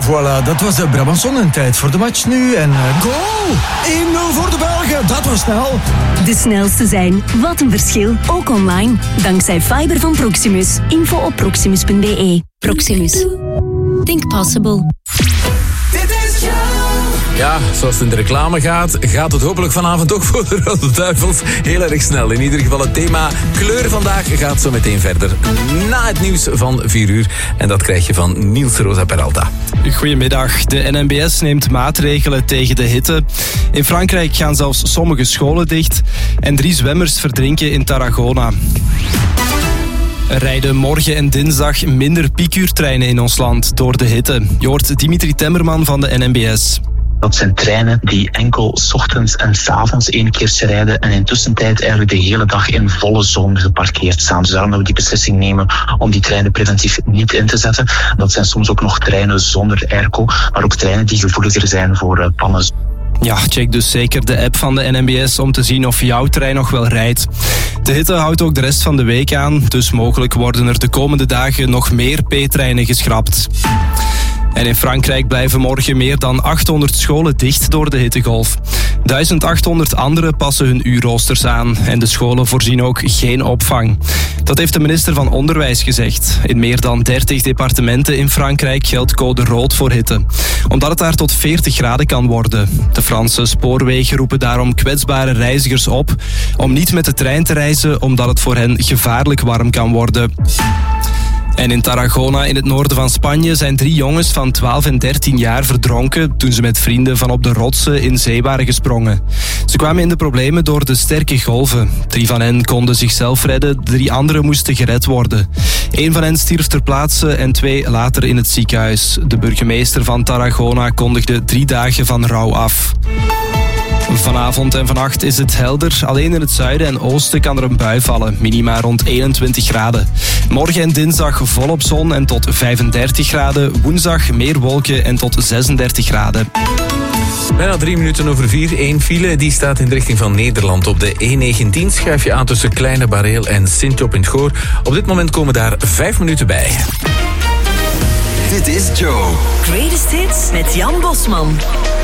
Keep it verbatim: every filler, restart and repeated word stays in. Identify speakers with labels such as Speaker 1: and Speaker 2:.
Speaker 1: Voilà, dat was de Brabantson en tijd voor de match nu. En uh, goal! één nul voor de Belgen, dat was snel.
Speaker 2: De snelste zijn. Wat een verschil. Ook online. Dankzij fiber van Proximus. Info op proximus punt b e. Proximus. Think possible.
Speaker 3: Ja, zoals het in de reclame gaat, gaat het hopelijk vanavond ook voor de Rode Duivels heel erg snel. In ieder geval het thema kleur vandaag gaat zo meteen verder na het nieuws van vier uur. En dat krijg je van Niels Rosa Peralta.
Speaker 4: Goedemiddag. De N M B S neemt maatregelen tegen de hitte. In Frankrijk gaan zelfs sommige scholen dicht. En drie zwemmers verdrinken in Tarragona. Er rijden morgen en dinsdag minder piekuurtreinen in ons land door de hitte. Je hoort Dimitri Temmerman van de N M B S.
Speaker 5: Dat zijn treinen die enkel 's ochtends en 's avonds één keertje rijden en in tussentijd eigenlijk de hele dag in volle zon geparkeerd staan. Dus daarom dat we die beslissing nemen om die treinen preventief niet in te zetten. Dat zijn soms ook nog treinen zonder airco, maar ook treinen die gevoeliger zijn voor uh, pannen.
Speaker 4: Ja, check dus zeker de app van de N M B S om te zien of jouw trein nog wel rijdt. De hitte houdt ook de rest van de week aan, dus mogelijk worden er de komende dagen nog meer P-treinen geschrapt. En in Frankrijk blijven morgen meer dan achthonderd scholen dicht door de hittegolf. duizendachthonderd anderen passen hun uurroosters aan en de scholen voorzien ook geen opvang. Dat heeft de minister van Onderwijs gezegd. In meer dan dertig departementen in Frankrijk geldt code rood voor hitte, omdat het daar tot veertig graden kan worden. De Franse spoorwegen roepen daarom kwetsbare reizigers op om niet met de trein te reizen, omdat het voor hen gevaarlijk warm kan worden. En in Tarragona, in het noorden van Spanje, zijn drie jongens van twaalf en dertien jaar verdronken toen ze met vrienden van op de rotsen in zee waren gesprongen. Ze kwamen in de problemen door de sterke golven. Drie van hen konden zichzelf redden, drie anderen moesten gered worden. Eén van hen stierf ter plaatse en twee later in het ziekenhuis. De burgemeester van Tarragona kondigde drie dagen van rouw af. Vanavond en vannacht is het helder. Alleen in het zuiden en oosten kan er een bui vallen. Minima rond eenentwintig graden. Morgen en dinsdag volop zon en tot vijfendertig graden. Woensdag meer wolken en tot zesendertig graden.
Speaker 3: Bijna drie minuten over vier. Eén file die staat in de richting van Nederland. Op de E negentien schuif je aan tussen Kleine Bareel en Sint-Job in het Goor. Op dit moment komen daar vijf minuten bij.
Speaker 6: Dit is Joe.
Speaker 2: Greatest Hits met Jan Bosman.